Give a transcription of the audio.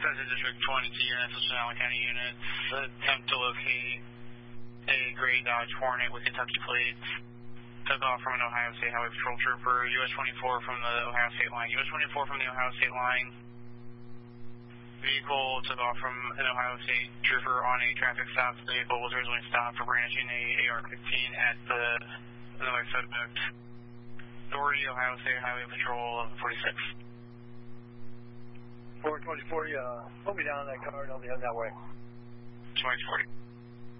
Central District 22 units, this is an Allen County unit. Attempt to locate a gray Dodge Hornet with Kentucky plates. Took off from an Ohio State Highway Patrol Trooper. US 24 from the Ohio State line. US 24 from the Ohio State line. Vehicle took off from an Ohio State Trooper on a traffic stop. The vehicle was originally stopped for brandishing a AR-15 at another subject. Authority, Ohio State Highway Patrol 46. 424, put me down in that car and I'll be heading that way. 2040.